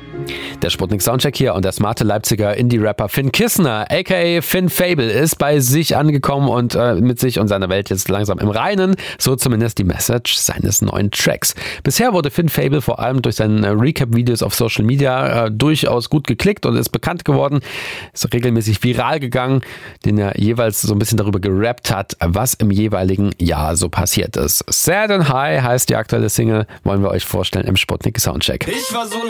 Der Sputnik Soundcheck hier und der smarte Leipziger Indie-Rapper Finn Kissner, aka Finn Fable, ist bei sich angekommen und mit sich und seiner Welt jetzt langsam im Reinen. So zumindest die Message seines neuen Tracks. Bisher wurde Finn Fable vor allem durch seine Recap-Videos auf Social Media durchaus gut geklickt und ist bekannt geworden. Ist regelmäßig viral gegangen, den er jeweils so ein bisschen darüber gerappt hat, was im jeweiligen Jahr so passiert ist. Sad and High heißt die aktuelle Single, wollen wir euch vorstellen im Sputnik Soundcheck. Ich war so